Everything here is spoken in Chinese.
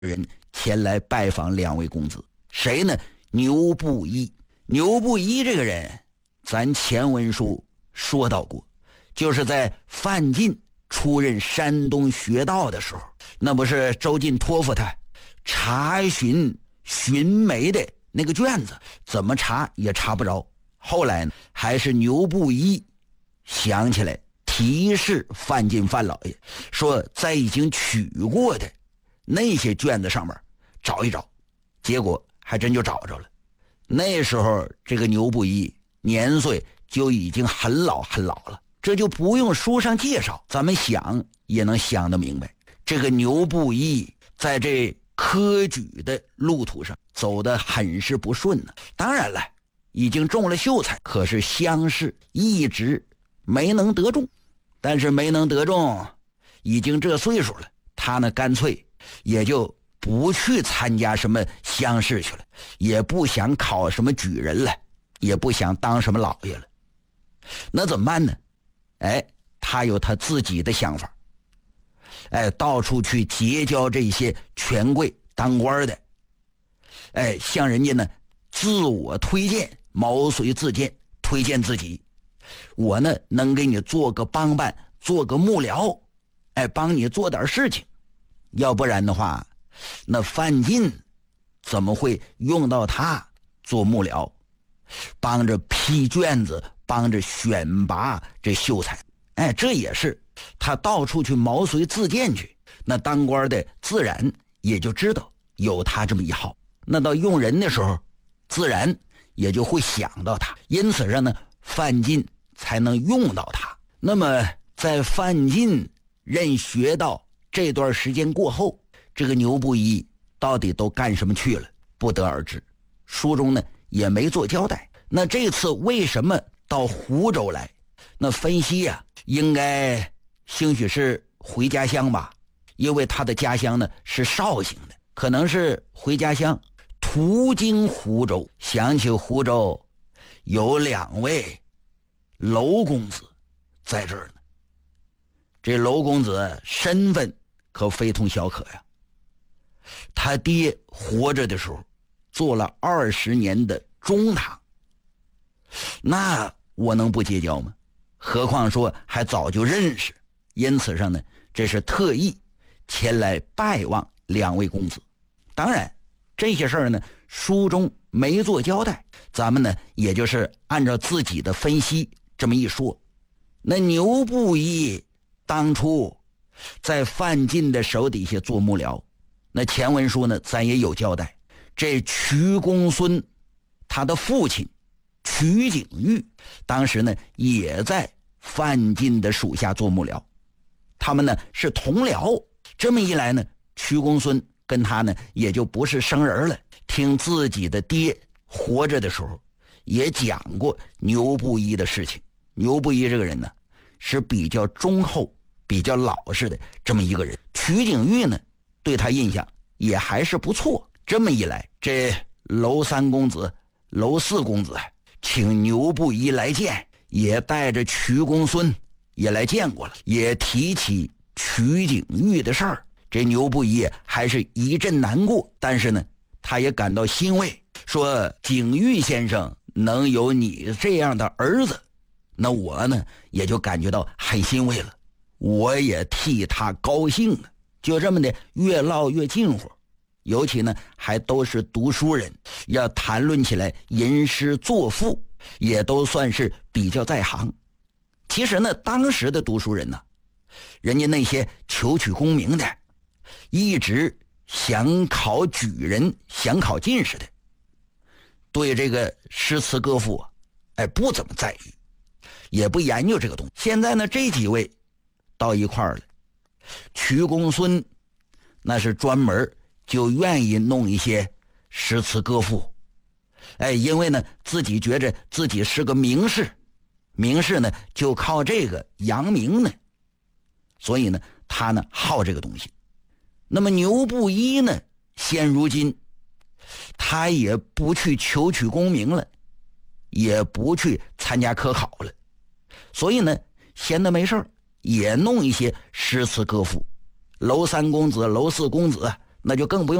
人前来拜访两位公子。谁呢？牛不一。牛不一这个人，咱前文书说到过，就是在范进出任山东学道的时候，那不是周进托付他查询寻梅的那个卷子，怎么查也查不着。后来呢，还是牛不一想起来提示范进范老爷，说在已经取过的那些卷子上面找一找，结果还真就找着了。那时候这个牛不一年岁就已经很老很老了，这就不用书上介绍，咱们想也能想得明白。这个牛不一在这科举的路途上走得很是不顺呢。当然了，已经中了秀才，可是乡试一直没能得中。但是没能得中，已经这岁数了，他呢干脆也就不去参加什么乡试去了，也不想考什么举人了，也不想当什么老爷了。那怎么办呢？他有他自己的想法。到处去结交这些权贵当官的，向人家呢自我推荐，毛遂自荐，推荐自己。我呢能给你做个帮办，做个幕僚，帮你做点事情。要不然的话，那范进怎么会用到他做幕僚，帮着批卷子，帮着选拔这秀才？这也是他到处去毛遂自荐去。那当官的自然也就知道有他这么一号，那到用人的时候自然也就会想到他，因此上呢范进才能用到他。那么在范进任学道这段时间过后，这个牛不一到底都干什么去了，不得而知，书中呢也没做交代。那这次为什么到湖州来？那分析应该兴许是回家乡吧，因为他的家乡呢是绍兴的，可能是回家乡途经湖州，想起湖州有两位娄公子在这儿呢。这娄公子身份可非同小可呀，他爹活着的时候做了20年的中堂，那我能不结交吗？何况说还早就认识。因此上呢，这是特意前来拜望两位公子。当然这些事儿呢书中没做交代，咱们呢也就是按照自己的分析这么一说。那牛不一当初在范进的手底下做幕僚，那前文书呢咱也有交代，这瞿公孙他的父亲瞿景玉当时呢也在范进的属下做幕僚，他们呢是同僚。这么一来呢，瞿公孙跟他呢也就不是生人了。听自己的爹活着的时候也讲过牛不一的事情。牛不一这个人呢是比较忠厚比较老实的这么一个人，瞿景玉呢对他印象也还是不错。这么一来，这娄三公子娄四公子请牛不一来见，也带着瞿公孙也来见过了，也提起瞿景玉的事儿。这牛不一还是一阵难过，但是呢他也感到欣慰，说景玉先生能有你这样的儿子，那我呢也就感觉到很欣慰了，我也替他高兴啊。就这么的越唠越近乎，尤其呢还都是读书人，要谈论起来吟诗作赋也都算是比较在行。其实呢当时的读书人呢，人家那些求取功名的，一直想考举人想考进士的，对这个诗词歌赋不怎么在意，也不研究这个东西。现在呢这几位到一块儿了，瞿公孙那是专门就愿意弄一些诗词歌赋，因为呢自己觉着自己是个名士，名士呢就靠这个扬名呢，所以呢他呢好这个东西。那么牛不一呢现如今他也不去求取功名了，也不去参加科考了，所以呢闲得没事儿也弄一些诗词歌赋。娄三公子娄四公子那就更不用